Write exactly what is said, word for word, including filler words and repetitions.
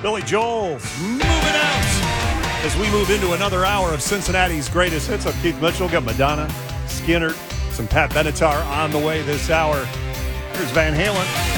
Billy Joel's Moving Out. As we move into another hour of Cincinnati's greatest hits, I'm Keith Mitchell. Got Madonna, Skinner, some Pat Benatar on the way this hour. Here's Van Halen.